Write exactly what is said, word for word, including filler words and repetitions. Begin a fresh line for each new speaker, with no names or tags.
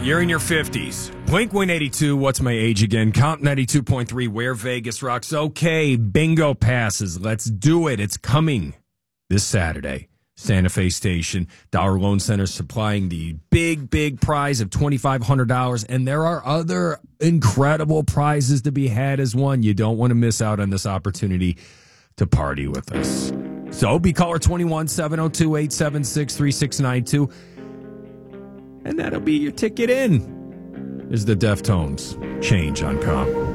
You're in your fifties. Blink one eighty-two, What's My Age Again? Count ninety-two point three, Where Vegas Rocks. Okay, bingo passes. Let's do it. It's coming this Saturday. Santa Fe Station. Dollar Loan Center supplying the big, big prize of twenty-five hundred dollars. And there are other incredible prizes to be had as one. You don't want to miss out on this opportunity to party with us. So be caller twenty-one, seven oh two, eight seven six, three six nine two. And that'll be your ticket in. Is the Deftones. Change on Com.